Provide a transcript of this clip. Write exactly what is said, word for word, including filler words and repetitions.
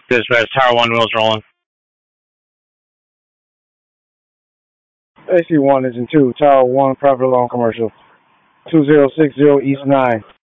Dispatch, Tower one, wheels rolling. A C one is in two, Tower one, private alarm commercial. two zero six zero East nine.